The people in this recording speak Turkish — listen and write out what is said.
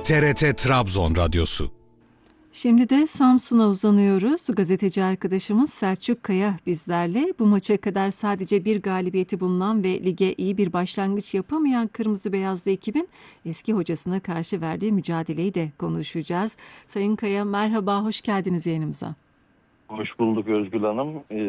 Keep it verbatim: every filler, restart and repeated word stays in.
T R T Trabzon Radyosu. Şimdi de Samsun'a uzanıyoruz. Gazeteci arkadaşımız Selçuk Kaya bizlerle. Bu maça kadar sadece bir galibiyeti bulunan ve lige iyi bir başlangıç yapamayan Kırmızı Beyazlı ekibin eski hocasına karşı verdiği mücadeleyi de konuşacağız. Sayın Kaya merhaba, hoş geldiniz yayınımıza. Hoş bulduk Özgül Hanım.